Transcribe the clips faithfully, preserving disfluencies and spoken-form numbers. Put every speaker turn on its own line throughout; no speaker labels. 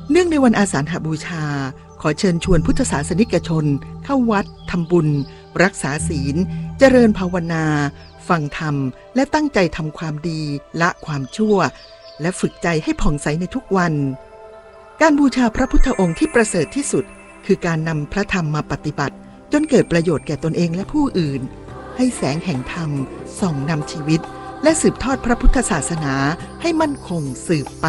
เนื่องในวันอาสาฬหบูชาขอเชิญชวนพุทธศาสนิกชนเข้าวัดทำบุญรักษาศีลเจริญภาวนาฟังธรรมและตั้งใจทำความดีละความชั่วและฝึกใจให้ผ่องใสในทุกวันการบูชาพระพุทธองค์ที่ประเสริฐที่สุดคือการนำพระธรรมมาปฏิบัติจนเกิดประโยชน์แก่ตนเองและผู้อื่นให้แสงแห่งธรรมส่องนำชีวิตและสืบทอดพระพุทธศาสนาให้มั่นคงสืบไป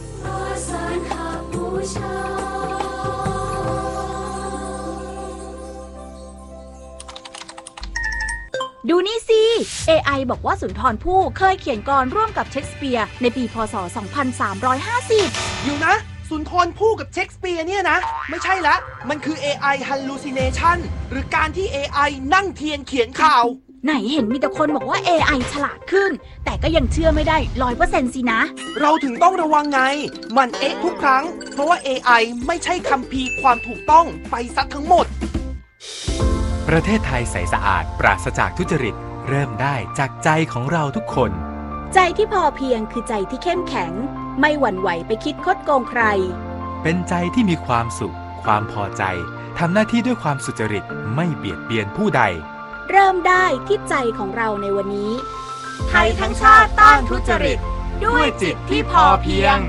ดูนี่สิ เอ ไอ บอกว่าสุนทรภู่เคยเขียนกลอนร่วมกับเชคสเปียร์ในปีพ.ศ. สองพันสามร้อยห้าสิบ
อยู่นะสุนทรภู่กับเชคสเปียร์เนี่ยนะไม่ใช่ละมันคือ เอ ไอ hallucination หรือการที่ เอ ไอ นั่งเทียนเขียนข่าว
ไหนเห็นมีแต่คนบอกว่า เอ ไอ ฉลาดขึ้นแต่ก็ยังเชื่อไม่ได้ ร้อยเปอร์เซ็นต์ สินะ
เราถึงต้องระวังไงมันเอ๊ะทุกครั้งเพราะว่า เอ ไอ ไม่ใช่คัมภีร์ความถูกต้องไปซะทั้งหมด
ประเทศไทยใสสะอาดปราศจากทุจริตเริ่มได้จากใจของเราทุกคน
ใจที่พอเพียงคือใจที่เข้มแข็งไม่หวั่นไหวไปคิดคดโกงใคร
เป็นใจที่มีความสุขความพอใจทำหน้าที่ด้วยความสุจริตไม่เบียดเบียนผู้ใด
เริ่มได้ที่ใจของเราในวันนี้ไทยทั้งชาติต้านทุจริตด้วยจิตที่พอเพียง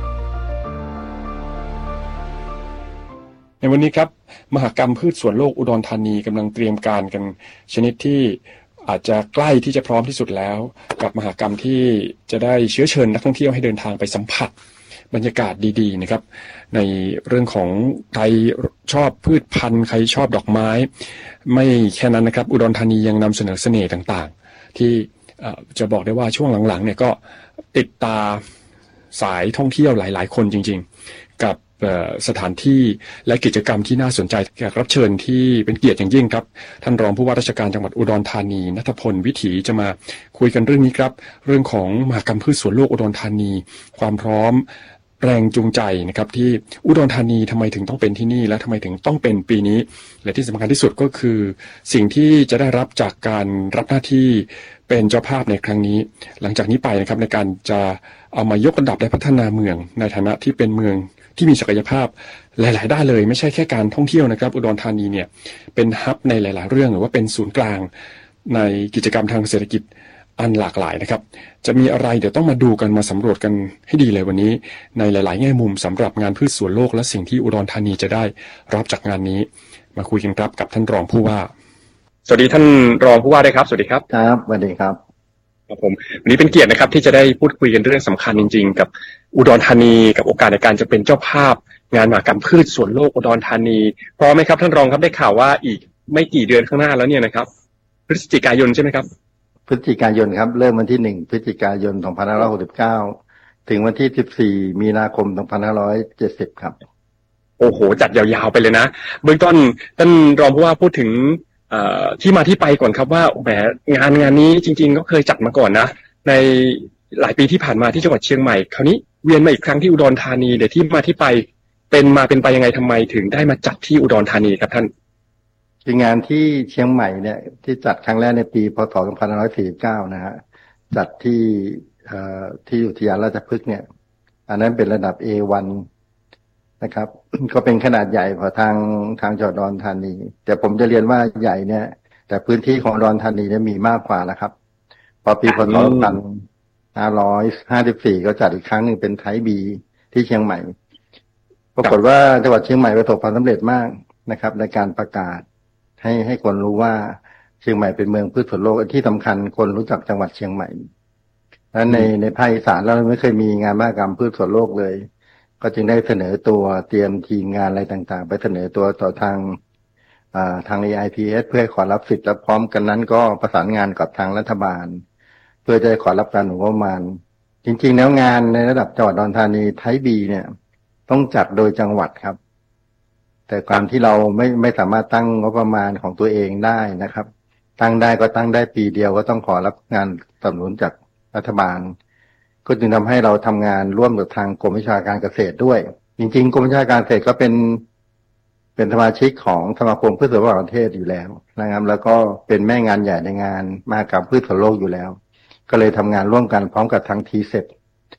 ในวันนี้ครับมหกรรมพืชสวนโลกอุดรธานีกำลังเตรียมการกันชนิดที่อาจจะใกล้ที่จะพร้อมที่สุดแล้วกับมหกรรมที่จะได้เชื้อเชิญนักท่องเที่ยวให้เดินทางไปสัมผัสบรรยากาศดีๆนะครับในเรื่องของใครชอบพืชพันธุ์ใครชอบดอกไม้ไม่แค่นั้นนะครับอุดรธานียังนำเสนอเสน่ห์ต่างๆที่จะบอกได้ว่าช่วงหลังๆเนี่ยก็ติดตาสายท่องเที่ยวหลายๆคนจริงๆกับสถานที่และกิจกรรมที่น่าสนใจแขกรับเชิญที่เป็นเกียรติอย่างยิ่งครับท่านรองผู้ว่าราชการจังหวัดอุดรธานีณัฐพลวิถีจะมาคุยกันเรื่องนี้ครับเรื่องของมหกรรมพืชสวนโลกอุดรธานีความพร้อมแรงจูงใจนะครับที่อุดรธานีทำไมถึงต้องเป็นที่นี่และทำไมถึงต้องเป็นปีนี้และที่สำคัญที่สุดก็คือสิ่งที่จะได้รับจากการรับหน้าที่เป็นเจ้าภาพในครั้งนี้หลังจากนี้ไปนะครับในการจะเอามายกระดับและพัฒนาเมืองในฐานะที่เป็นเมืองที่มีศักยภาพหลายๆด้านเลยไม่ใช่แค่การท่องเที่ยวนะครับอุดรธานีเนี่ยเป็นฮับในหลายๆเรื่องหรือว่าเป็นศูนย์กลางในกิจกรรมทางเศรษฐกิจอันหลากหลายนะครับจะมีอะไรเดี๋ยวต้องมาดูกันมาสำรวจกันให้ดีเลยวันนี้ในหลายๆแง่มุมสำหรับงานพืชสวนโลกและสิ่งที่อุดรธานีจะได้รับจากงานนี้มาคุยกันครับกับท่านรองผู้ว่าสวัสดีท่านรองผู้ว่าด้วยครับสวัสดีครับ
ครับสวัสดีครับ
ครับผมวันนี้เป็นเกียรตินะครับที่จะได้พูดคุยกันเรื่องสำคัญจริงๆกับอุดรธานีกับโอกาสในการจะเป็นเจ้าภาพงานมหกรรมพืชสวนโลกอุดรธานีพร้อมไหมครับท่านรองครับได้ข่าวว่าอีกไม่กี่เดือนข้างหน้าแล้วเนี่ยนะครับพฤศจิกายนใช่ไหมครับ
พฤศจิกายนครับเริ่มวันที่หนึ่งพฤศจิกายนสองพันห้าร้อยหกสิบเก้าถึงวันที่สิบสี่มีนาคมสองพันห้าร้อยเจ็ดสิบครับ
โอ้โหจัดยาวๆไปเลยนะเบื้องต้นท่านรองผู้ว่าพูดถึงที่มาที่ไปก่อนครับว่าแหมงานงานนี้จริงๆก็เคยจัดมาก่อนนะในหลายปีที่ผ่านมาที่จังหวัดเชียงใหม่คราวนี้เวียนมาอีกครั้งที่อุดรธานีเดี๋ยวที่มาที่ไปเป็นมาเป็นไปยังไงทำไมถึงได้มาจัดที่อุดรธานีครับท่าน
คืองานที่เชียงใหม่เนี่ยที่จัดครั้งแรกในปีพ.ศ. สองพันห้าร้อยสี่สิบเก้านะฮะจัดที่ที่อุทยานราชพฤกษ์เนี่ยอันนั้นเป็นระดับ เอ วัน นะครับ ก็เป็นขนาดใหญ่กว่าทางทางจังหวัดอุดรธานีแต่ผมจะเรียนว่าใหญ่เนี่ยแต่พื้นที่ของอุดรธานีเนี่ยมีมากกว่านะครับพอปีพ.ศ. สองพันห้าร้อยห้าสิบสี่ก็จัดอีกครั้งหนึ่งเป็นไทบีที่เชียงใหม่ปรากฏว่าจังหวัดเชียงใหม่ประสบความสำเร็จมากนะครับในการประกาศให้ให้คนรู้ว่าเชียงใหม่เป็นเมืองพืชสวนโลกที่สำคัญคนรู้จักจังหวัดเชียงใหม่และในในภาคอีสานเราไม่เคยมีงานมหกรรมพืชสวนโลกเลยก็จึงได้เสนอตัวเตรียมทีมงานอะไรต่างๆไปเสนอตัวต่อทางทาง เอ ไอ พี เอส เพื่อขอรับสิทธิ์และพร้อมกันนั้นก็ประสานงานกับทางรัฐบาลเพื่อจะขอรับการงบประมาณจริงๆแล้วงานในระดับจังหวัดอุดรธานีไทบีเนี่ยต้องจัดโดยจังหวัดครับแต่ความที่เราไม่ไม่สามารถตั้งงบประมาณของตัวเองได้นะครับตั้งได้ก็ตั้งได้ปีเดียวก็ต้องขอรับงานสนับสนุนจากรัฐบาลก็จึงทำให้เราทำงานร่วมกับทางกรมวิชาการเกษตรด้วยจริงๆกรมวิชาการเกษตรก็เป็นเป็นสมาชิกของสมาคมพืชสวนโลกประเทศอยู่แล้วนะครับแล้วก็เป็นแม่งานใหญ่ในงานมหกรรมพืชสวนโลกอยู่แล้วก็เลยทำงานร่วมกันพร้อมกับทางทีเซป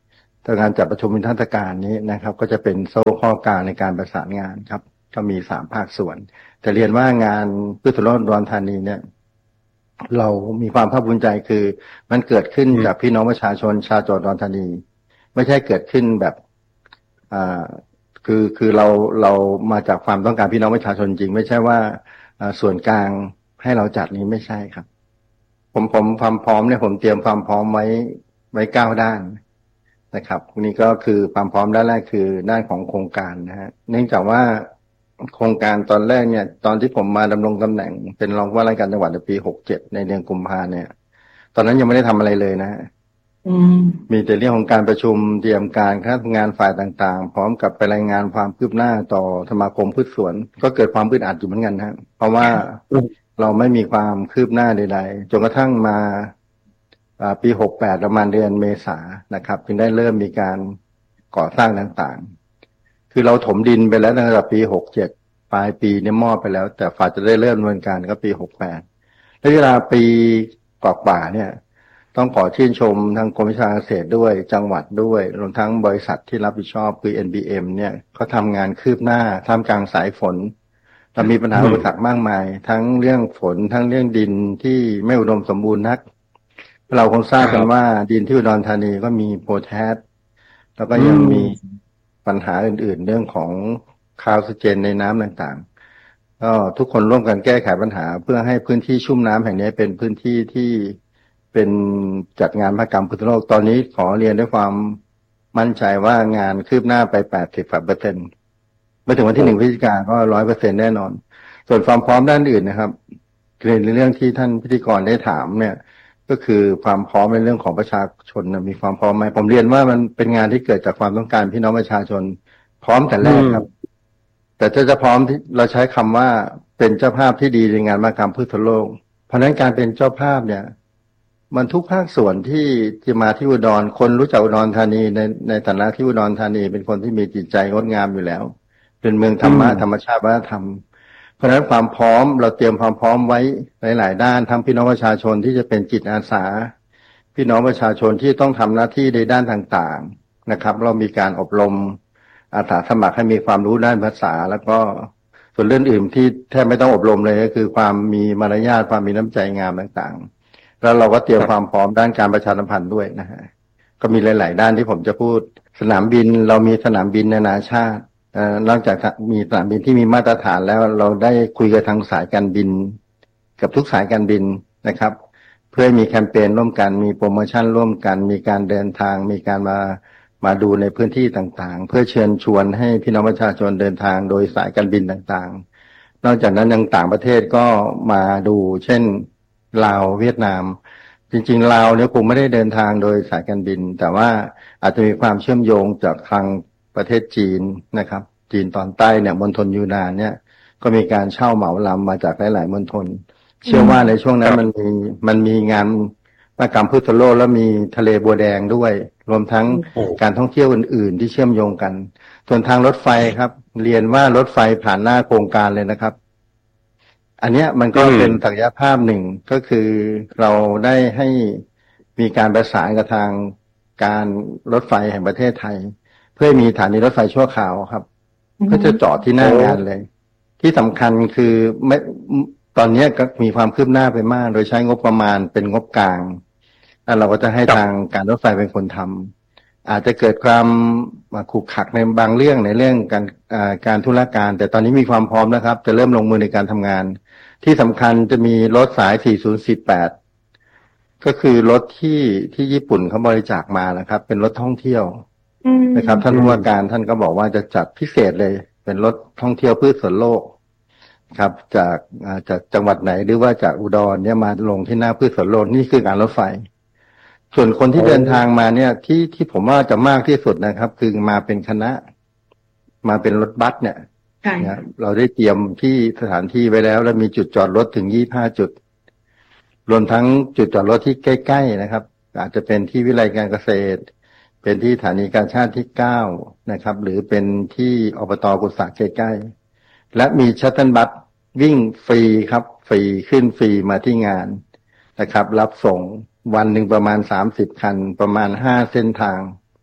งานจัดประชุมนิทรรศการนี้นะครับก็จะเป็นโซ่ข้อกลางในการประสานงานครับก็มีสามภาคส่วนแต่เรียนว่างานพืชผลอุดรธานีเนี่ยเรามีความภาคภูมิใจคือมันเกิดขึ้นจากพี่น้องประชาชนชาวจังหวัดอุดรธานีไม่ใช่เกิดขึ้นแบบอ่าคือคือเราเรามาจากความต้องการพี่น้องประชาชนจริงไม่ใช่ว่าส่วนกลางให้เราจัดนี้ไม่ใช่ครับผมผมความพร้อมเนี่ยผมเตรียมความพร้อมไว้ไว้เก้าด้านนะครับนี่ก็คือความพร้อมด้านแรกคือด้านของโครงการนะฮะเนื่องจากว่าโครงการตอนแรกเนี่ยตอนที่ผมมาดำรงตำแหน่งเป็นรองผู้ว่าราชการจังหวัดในปีหกเจ็ดในเดือนกุมภาเนี่ยตอนนั้นยังไม่ได้ทำอะไรเลยนะฮะมีแต่เรื่องของการประชุมเตรียมการคณะทำงานฝ่ายต่างๆพร้อมกับไปรายงานความคืบหน้าต่อสมาคมพืชสวนก็เกิดความอึดอัดอยู่เหมือนกันฮะเพราะว่าเราไม่มีความคืบหน้าใดๆจนกระทั่งมาปีหกแปดประมาณเดือนเมษายนนะครับจึงได้เริ่มมีการก่อสร้างต่างๆคือเราถมดินไปแล้วตั้งแต่ปีหกเจ็ดปลายปีเนี่ยมอบไปแล้วแต่ฝ่าจะได้เริ่มดำเนินการก็ปีหกแปดและเวลาปีกว่าๆเนี่ยต้องขอชื่นชมทางกรมวิชาเกษตรด้วยจังหวัดด้วยรวมทั้งบริษัทที่รับผิดชอบคือ เอ็น บี เอ็ม เนี่ยเขาทำงานคืบหน้าท่ามกลางสายฝนเรามีปัญหาอุปสรรคมากมายทั้งเรื่องฝนทั้งเรื่องดินที่ไม่อุดมสมบูรณ์นักเราคงทราบกันว่าดินที่อุดรธานีก็มีโพแทสแล้วก็ยังมีปัญหาอื่นๆเรื่องของคาร์บอนไดออกไซด์ในน้ำต่างๆก็ทุกคนร่วมกันแก้ไขปัญหาเพื่อให้พื้นที่ชุ่มน้ำแห่งนี้เป็นพื้นที่ที่เป็นจัดงานมหกรรมพืชโลกตอนนี้ขอเรียนด้วยความมั่นใจว่างานคืบหน้าไป แปดสิบเปอร์เซ็นต์ เมื่อถึงวันที่หนึ่งพฤศจิกายนก็ ร้อยเปอร์เซ็นต์ แน่นอนส่วนความพร้อมด้านอื่นนะครับในเรื่องที่ท่านพิธีกรได้ถามเนี่ยก็คือความพร้อมในเรื่องของประชาชนมีความพร้อมไหมผมเรียนว่ามันเป็นงานที่เกิดจากความต้องการพี่น้องประชาชนพร้อมแต่แรกครับแต่ถ้าจะพร้อมที่เราใช้คำว่าเป็นเจ้าภาพที่ดีในงานมหกรรมพืชโลกเพราะฉะนั้นการเป็นเจ้าภาพเนี่ยมันทุกภาคส่วนที่จะมาที่อุดรคนรู้จักอุดรธานีในในฐานะที่อุดรธานีเป็นคนที่มีจิตใจงดงามอยู่แล้วเป็นเมืองธรรมะธรรมชาติวัฒนธรรมเพราะฉะนั้นความพร้อมเราเตรียมความพร้อมไว้หลายๆด้านทั้งพี่น้องประชาชนที่จะเป็นจิตอาสาพี่น้องประชาชนที่ต้องทำหน้าที่ในด้านต่างๆนะครับเรามีการอบรมอาสาสมัครให้มีความรู้ด้านภาษาแล้วก็ส่วนเรื่องอื่นที่แทบไม่ต้องอบรมเลยก็คือความมีมารยาทความมีน้ำใจงามต่างๆแล้วเราก็เตรียมความพร้อมด้านการประชาสัมพันธ์ด้วยนะฮะก็มีหลายๆด้านที่ผมจะพูดสนามบินเรามีสนามบินนานาชาตินอกจากมีสนามบินที่มีมาตรฐานแล้วเราได้คุยกับทางสายการบินกับทุกสายการบินนะครับเพื่อมีแคมเปญร่วมกันมีโปรโมชั่นร่วมกันมีการเดินทางมีการมามาดูในพื้นที่ต่างๆเพื่อเชิญชวนให้พี่น้องประชาชนเดินทางโดยสายการบินต่างๆนอกจากนั้นยังต่างประเทศก็มาดูเช่นลาวเวียดนามจริงๆลาวเนี่ยคงไม่ได้เดินทางโดยสายการบินแต่ว่าอาจจะมีความเชื่อมโยงจากทางประเทศจีนนะครับจีนตอนใต้เนี่ยมณฑลยูนานเนี่ยก็มีการเช่าเหมาลำมาจากหลายๆมณฑลเชื่อว่าในช่วงนั้นมันมีมันมีงานมหกรรมพืชโลกแล้วมีทะเลบัวแดงด้วยรวมทั้งการท่องเที่ยวอื่นๆที่เชื่อมโยงกันส่วนทางรถไฟครับเรียนว่ารถไฟผ่านหน้าโครงการเลยนะครับอันเนี้ยมันก็เป็นศักยภาพหนึ่งก็คือเราได้ให้มีการประสานกับทางการรถไฟแห่งประเทศไทยเพื่อมีสถานีรถไฟชั่วคราวครับก็จะจอดที่หน้างานเลยที่สำคัญคือไม่ตอนนี้ก็มีความคืบหน้าไปมากโดยใช้งบประมาณเป็นงบกลางแล้วเราก็จะให้ทางการรถไฟเป็นคนทำอาจจะเกิดความขรุขระในบางเรื่องในเรื่องการการธุรการแต่ตอนนี้มีความพร้อมนะครับจะเริ่มลงมือในการทำงานที่สำคัญจะมีรถสายสี่ศูนย์สี่แปดก็คือรถที่ที่ญี่ปุ่นเขาบริจาคมานะครับเป็นรถท่องเที่ยวนะครับท่านผู้ว่าการท่านก็บอกว่าจะจัดพิเศษเลยเป็นรถท่องเที่ยวพืชสวนโลกครับจากจากจังหวัดไหนหรือว่าจากอุดรเนี่ยมาลงที่หน้าพืชสวนโลกนี่คือการรถไฟส่วนคนที่เดินทางมาเนี่ยที่ที่ผมว่าจะมากที่สุดนะครับคือมาเป็นคณะมาเป็นรถบัสเนี่ยนะเราได้เตรียมที่สถานที่ไว้แล้วและมีจุดจอดรถถึงยี่สิบห้าจุดรวมทั้งจุดจอดรถที่ใกล้ๆนะครับอาจจะเป็นที่วิทยาลัยการเกษตรเป็นที่สถานีการชาติที่เก้านะครับหรือเป็นที่อบต.กุศะใกล้ๆและมีชัตเทิลบัสวิ่งฟรีครับฟรีขึ้นฟรีมาที่งานนะครับรับส่งวันหนึ่งประมาณสามสิบคันประมาณห้าเส้นทาง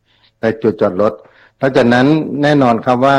ในจุดจอดรถนอกจากนั้นแน่นอนครับว่า